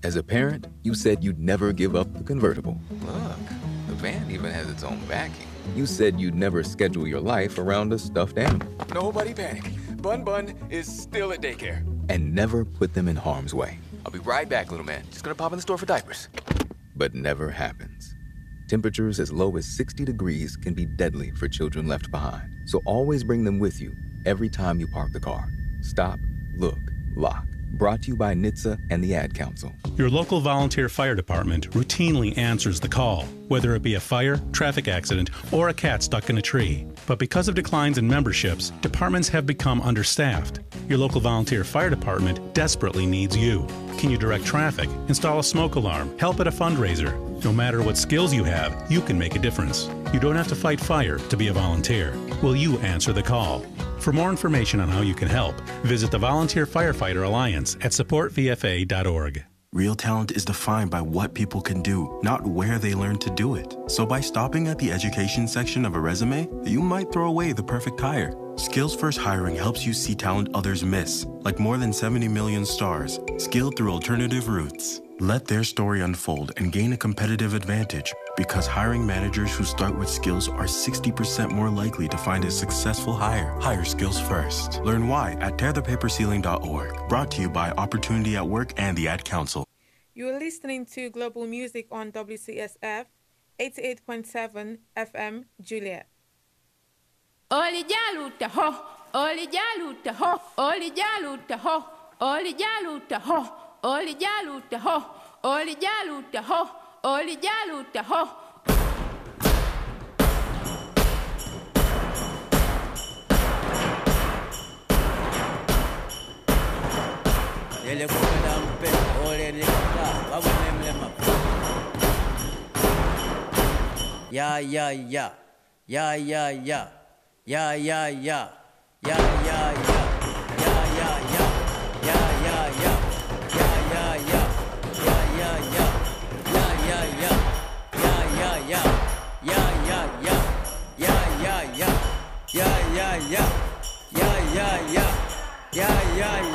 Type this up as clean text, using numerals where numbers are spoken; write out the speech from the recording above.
As a parent, you said you'd never give up the convertible. Look, the van even has its own backing. You said you'd never schedule your life around a stuffed animal. Nobody panic. Bun Bun is still at daycare. And never put them in harm's way. I'll be right back, little man. Just gonna pop in the store for diapers. But never happens. Temperatures as low as 60 degrees can be deadly for children left behind. So always bring them with you every time you park the car. Stop, look, lock. Brought to you by NHTSA and the Ad Council. Your local volunteer fire department routinely answers the call, whether it be a fire, traffic accident, or a cat stuck in a tree. But because of declines in memberships, departments have become understaffed. Your local volunteer fire department desperately needs you. Can you direct traffic, install a smoke alarm, help at a fundraiser? No matter what skills you have, you can make a difference. You don't have to fight fire to be a volunteer. Will you answer the call? For more information on how you can help, visit the Volunteer Firefighter Alliance at supportvfa.org. Real talent is defined by what people can do, not where they learn to do it. So by stopping at the education section of a resume, you might throw away the perfect hire. Skills First Hiring helps you see talent others miss, like more than 70 million stars, skilled through alternative routes. Let their story unfold and gain a competitive advantage, because hiring managers who start with skills are 60% more likely to find a successful hire. Hire skills first. Learn why at tearthepaperceiling.org. Brought to you by Opportunity at Work and the Ad Council. You're listening to Global Music on WCSF 88.7 FM Juliet. Oli jaluta ho, oli jaluta ho, oli jaluta ho, oli jaluta ho, oli jaluta ho, oli jaluta ho, oli jaluta ho. Ele kumela mpe ole nikata wabunemlema. Ya ya ya. Ya ya ya. Ya ya ya. Ya ya ya. Ya ya ya. Ya ya ya. Ya ya ya. Ya ya ya. Ya ya ya. Ya ya ya. Ya ya ya. Ya ya ya. Ya ya ya. Ya ya ya. Ya ya